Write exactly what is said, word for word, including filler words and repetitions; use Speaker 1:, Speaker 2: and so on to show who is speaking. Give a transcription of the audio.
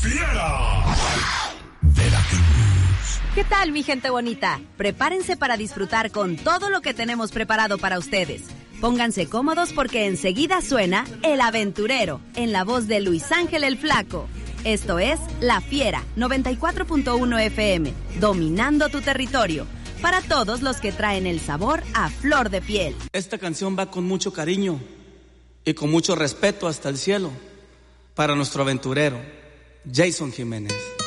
Speaker 1: Fiera. Veracruz.
Speaker 2: ¿Qué tal, mi gente bonita? Prepárense para disfrutar con todo lo que tenemos preparado para ustedes. Pónganse cómodos porque enseguida suena El Aventurero, en la voz de Luis Ángel el Flaco. Esto es La Fiera, noventa y cuatro punto uno F M, dominando tu territorio. Para todos los que traen el sabor a flor de piel.
Speaker 3: Esta canción va con mucho cariño y con mucho respeto hasta el cielo para nuestro aventurero, Jason Jiménez.